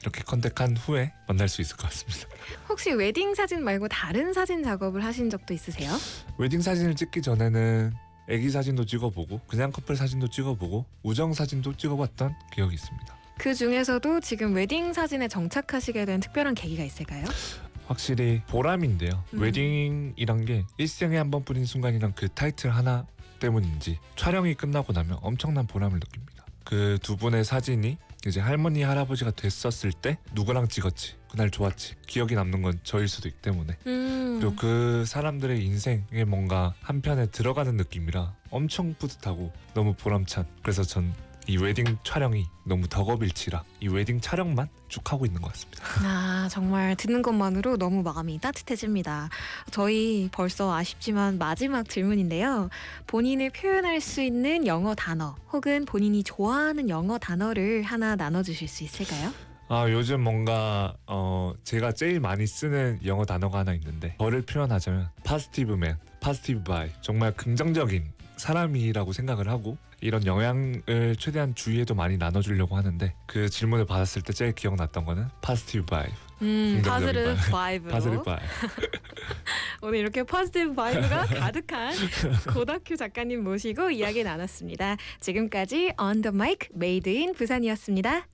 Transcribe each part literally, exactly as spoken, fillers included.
이렇게 컨택한 후에 만날 수 있을 것 같습니다. 혹시 웨딩 사진 말고 다른 사진 작업을 하신 적도 있으세요? 웨딩 사진을 찍기 전에는 애기 사진도 찍어보고 그냥 커플 사진도 찍어보고 우정 사진도 찍어봤던 기억이 있습니다. 그 중에서도 지금 웨딩 사진에 정착하시게 된 특별한 계기가 있을까요? 확실히 보람인데요. 음. 웨딩이란 게 일생에 한 번뿐인 순간이란 그 타이틀 하나 때문인지 촬영이 끝나고 나면 엄청난 보람을 느낍니다. 그 두 분의 사진이 이제 할머니 할아버지가 됐었을 때 누구랑 찍었지, 그날 좋았지, 기억이 남는 건 저일 수도 있기 때문에 음. 그리고 그 사람들의 인생에 뭔가 한 편에 들어가는 느낌이라 엄청 뿌듯하고 너무 보람찬. 그래서 전 이 웨딩 촬영이 너무 덕업일치라 이 웨딩 촬영만 쭉 하고 있는 것 같습니다. 아, 정말 듣는 것만으로 너무 마음이 따뜻해집니다. 저희 벌써 아쉽지만 마지막 질문인데요. 본인을 표현할 수 있는 영어 단어 혹은 본인이 좋아하는 영어 단어를 하나 나눠주실 수 있을까요? 아, 요즘 뭔가 어 제가 제일 많이 쓰는 영어 단어가 하나 있는데 저를 표현하자면 파지티브맨, 파지티브 바이, 정말 긍정적인 사람이라고 생각을 하고 이런 영향을 최대한 주위에도 많이 나눠주려고 하는데 그 질문을 받았을 때 제일 기억났던 거는 파지티브 바이. 음, 긍정적인 파지티브 바이브로. 파지티브 바이. 오늘 이렇게 포지티브 바이브가 가득한 고덕규 작가님 모시고 이야기 나눴습니다. 지금까지 On The Mic Made in 부산이었습니다.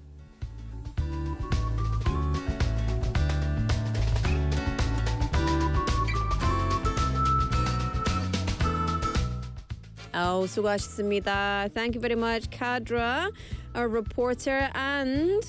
Oh, 수고하셨습니다. Thank you very much, Kadra, our reporter, and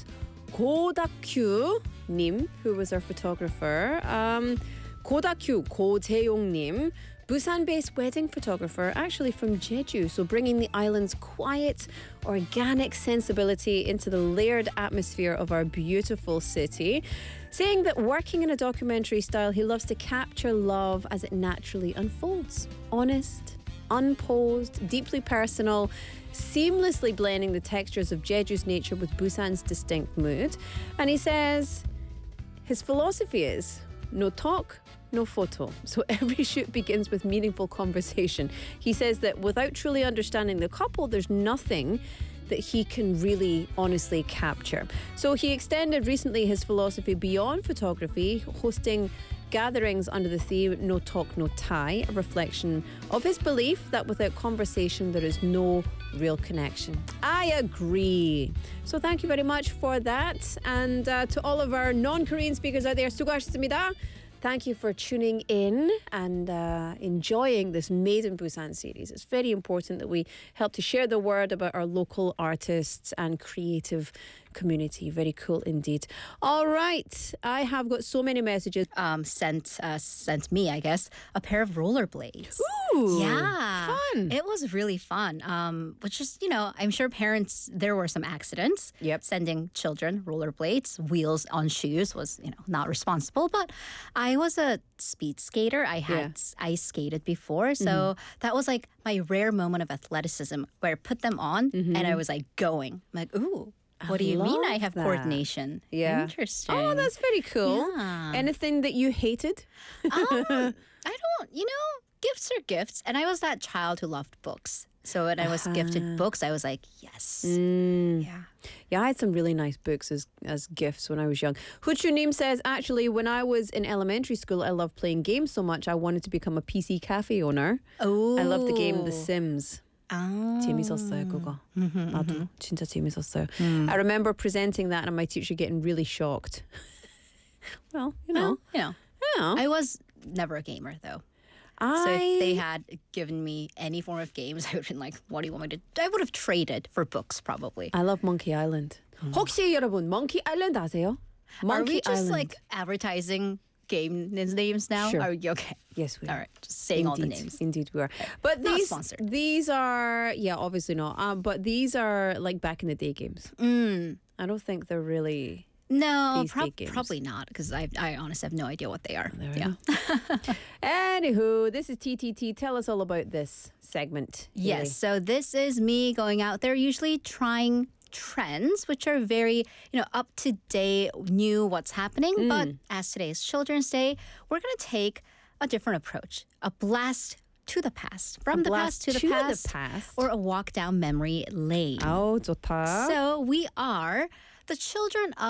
고다큐 님, who was our photographer. Um, 고다큐, 고재용 님, Busan-based wedding photographer, actually from Jeju, so bringing the island's quiet, organic sensibility into the layered atmosphere of our beautiful city. Saying that working in a documentary style, he loves to capture love as it naturally unfolds. Honest, unposed, deeply personal, seamlessly blending the textures of Jeju's nature with Busan's distinct mood. And he says his philosophy is no talk, no photo. So every shoot begins with meaningful conversation. He says that without truly understanding the couple, there's nothing that he can really honestly capture. So he extended recently his philosophy beyond photography, hosting gatherings under the theme No Talk, No Tie, a reflection of his belief that without conversation there is no real connection. I agree. So thank you very much for that. And uh, to all of our non-Korean speakers out there, 수고하셨습니다. Thank you for tuning in and uh, enjoying this Made in Busan series. It's very important that we help to share the word about our local artists and creative community. Very cool indeed. All right, I have got so many messages. Um, sent uh, sent me, I guess, a pair of rollerblades. Ooh, Yeah, fun. It was really fun. Um, which is, you know, I'm sure parents, there were some accidents. Yep. Sending children rollerblades, wheels on shoes was, you know, not responsible. But I was a speed skater. I had Yeah. ice skated before, so that was like my rare moment of athleticism where I put them on and I was like going. I'm like, ooh. What do you mean I love have that. coordination? Yeah. Interesting. Oh, that's very cool. Yeah. Anything that you hated? um, I don't, you know, gifts are gifts. And I was that child who loved books. So when I was gifted books, I was like, yes. Mm. Yeah. Yeah, I had some really nice books as as gifts when I was young. Huchunim says, actually, when I was in elementary school, I loved playing games so much, I wanted to become a P C cafe owner. Oh. I loved the game The Sims. 아. 재밌었어요, 그거. 나도 진짜 재밌었어요. Mm. I remember presenting that and my teacher getting really shocked. Well, you know. Well, you know, Yeah. I was never a gamer though. I, So if they had given me any form of games, I would have been like, what do you want me to do? I would have traded for books probably. I love Monkey Island. 혹시 여러분 Monkey Island 아세요? Are Monkey we just Island. like advertising game names now? Sure. Are you okay? Yes, we All are. right, just saying all the Indeed. names. Indeed, we are. But Not these sponsored. these are yeah, obviously not. Um, but these are like back in the day games. Mm. I don't think they're really. No, These prob- day games. probably not, because I, I honestly have no idea what they are. There we yeah. go. Anywho, this is T T T. Tell us all about this segment. Yes. So this is me going out there, usually trying trends, which are very, you know, up to date, new, what's happening. But as today is Children's Day, we're going to take a different approach, a blast to the past, from A the blast past to the to the past, past. or a walk down memory lane. Oh, 좋다. So we are the children of